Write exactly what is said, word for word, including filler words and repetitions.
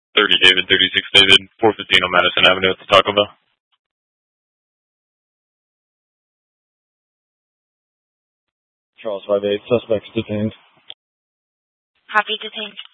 thirty David, thirty-six David, four fifteen on Madison Avenue at the Taco Bell. Charles five eight, suspects detained. Copy, detained.